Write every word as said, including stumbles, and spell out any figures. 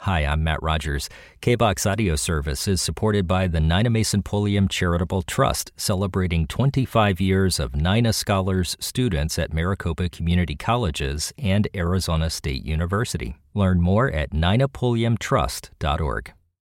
Hi, I'm Matt Rogers. K B O X Audio Service is supported by the Nina Mason Pulliam Charitable Trust, celebrating twenty-five years of Nina Scholars students at Maricopa Community Colleges and Arizona State University. Learn more at nina pulliam trust dot org.